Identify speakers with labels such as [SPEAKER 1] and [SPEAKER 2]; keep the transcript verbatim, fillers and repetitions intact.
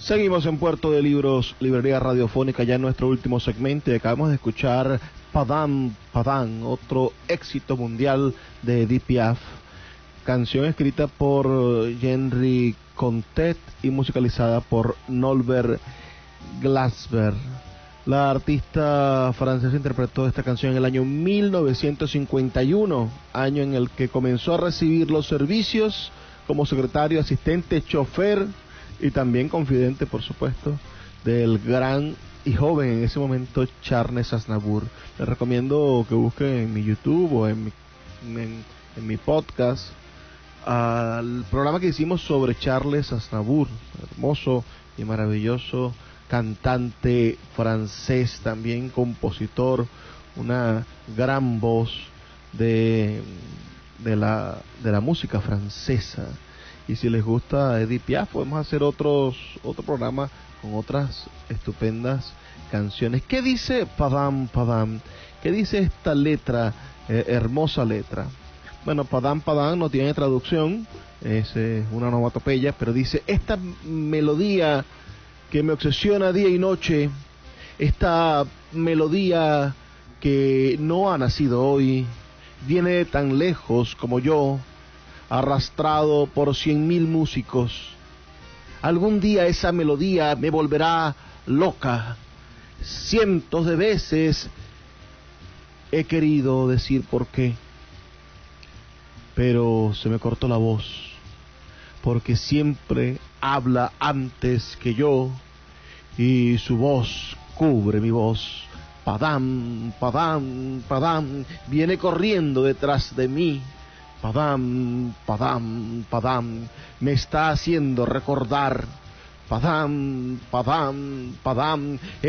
[SPEAKER 1] Seguimos en Puerto de Libros, librería radiofónica, ya en nuestro último segmento, y acabamos de escuchar Padam Padam, otro éxito mundial de Edith Piaf, canción escrita por Henry Contet y musicalizada por Norbert Glasper. La artista francesa interpretó esta canción en el año mil novecientos cincuenta y uno, año en el que comenzó a recibir los servicios como secretario, asistente, chofer y también confidente, por supuesto, del gran y joven en ese momento Charles Aznavour. Les recomiendo que busquen en mi YouTube o en mi, en, en mi podcast al programa que hicimos sobre Charles Aznavour, hermoso y maravilloso cantante francés, también compositor, una gran voz de, de, la, de la música francesa. Y si les gusta Edith Piaf, podemos hacer otros otro programa con otras estupendas canciones. ¿Qué dice Padam Padam? ¿Qué dice esta letra, eh, hermosa letra? Bueno, Padam Padam no tiene traducción, es eh, una onomatopeya, pero dice: esta melodía que me obsesiona día y noche, esta melodía que no ha nacido hoy, viene tan lejos como yo, arrastrado por cien mil músicos. Algún día esa melodía me volverá loca. Cientos de veces he querido decir por qué, pero se me cortó la voz, porque siempre habla antes que yo y su voz cubre mi voz. Padam, padam, padam, viene corriendo detrás de mí. Padam, padam, padam, me está haciendo recordar. Padam, padam, padam.